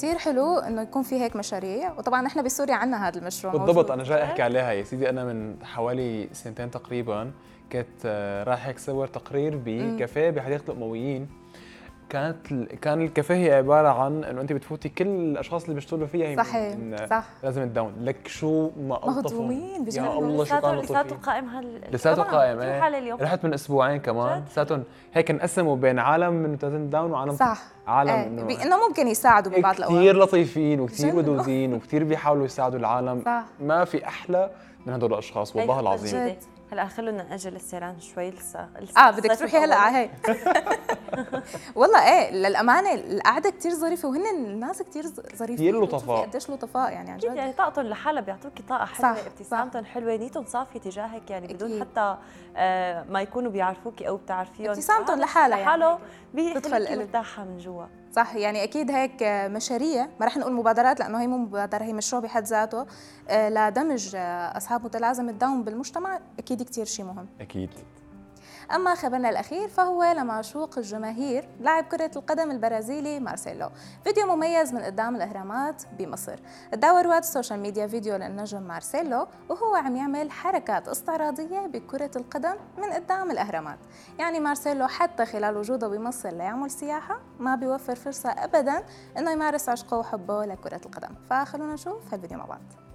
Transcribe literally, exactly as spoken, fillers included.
كتير حلو انه يكون في هيك مشاريع، وطبعا احنا بسوريا عندنا هذا المشروع بالضبط. انا جاي احكي عليها يا سيدي. انا من حوالي سنتين تقريبا كنت رايح هيك صور تقرير بكافيه بحديقه الامويين. كانت كان الكافيه هي عباره عن انه انت بتفوتي كل الاشخاص اللي بيشتغلوا فيها هي صحيح صح لازم تداون لك شو ما الطفهم يا الله شو كانوا لساته قائم هال لساته قائم. ايه اليوم رحت من اسبوعين كمان لساتهم هيك انقسموا بين عالم من لازم داون وعالم صح عالم ايه. انه انه ممكن يساعدوا ببعض الاوقات. كثير لطيفين وكثير ودودين وكثير بيحاولوا يساعدوا العالم. صح. ما في احلى من هدول الاشخاص والله العظيم. هلا خلونا ناجل السيران شوي لسه اه بدك تروحي هلا على هي والله ايه للامانه القعده كثير ظريفه وهن الناس كثير ظريفين كثير لطفاء قديش لطفاء يعني عن جد يعني طاقتهم لحالها بيعطوكي طاقه حلوه ابتسامتهم حلوه نيتهم صافيه تجاهك يعني بدون أكيد. حتى آه ما يكونوا بيعرفوكي او بتعرفيهم ابتسامتهم لحالها لحاله يعني بيخليكي مرتاحه من جوا صح. يعني اكيد هيك مشاريع ما رح نقول مبادرات لانه هي مو مبادره هي مشروع بحد ذاته آه لدمج آه اصحاب متلازمه الداون بالمجتمع اكيد كثير شيء مهم اكيد. أما خبرنا الأخير فهو لمعشوق الجماهير لاعب كرة القدم البرازيلي مارسيلو. فيديو مميز من قدام الأهرامات بمصر. تداول رواد السوشيال ميديا فيديو للنجم مارسيلو وهو عم يعمل حركات استعراضية بكرة القدم من قدام الأهرامات. يعني مارسيلو حتى خلال وجوده بمصر ليعمل سياحة ما بيوفر فرصة أبداً إنه يمارس عشقه وحبه لكرة القدم. فخلونا نشوف هالفيديو مع بعض.